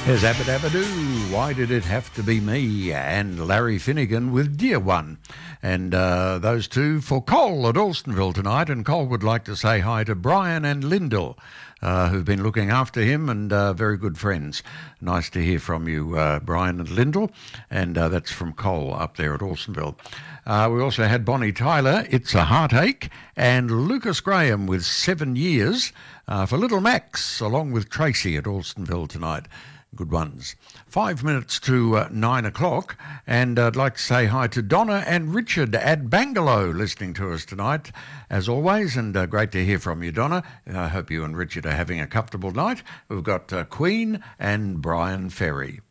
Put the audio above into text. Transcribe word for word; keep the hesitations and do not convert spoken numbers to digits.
There's Abba Dabba Doo, Why Did It Have to Be Me? And Larry Finnegan with Dear One. And uh, those two for Cole at Alstonville tonight. And Cole would like to say hi to Brian and Lyndall, uh, who've been looking after him and uh, very good friends. Nice to hear from you, uh, Brian and Lyndall. And uh, that's from Cole up there at Alstonville. Uh, we also had Bonnie Tyler, It's a Heartache, and Lucas Graham with Seven Years uh, for Little Max, along with Tracy at Alstonville tonight. Good ones. Five minutes to uh, nine o'clock, and I'd like to say hi to Donna and Richard at Bangalow listening to us tonight, as always, and uh, great to hear from you, Donna. I hope you and Richard are having a comfortable night. We've got uh, Queen and Brian Ferry.